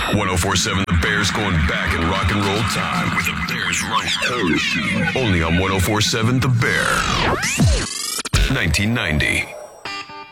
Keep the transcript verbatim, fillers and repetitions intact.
ten forty-seven The Bears going back in rock and roll time with the Bears Run Time Machine. Only on ten forty-seven The Bear. nineteen ninety.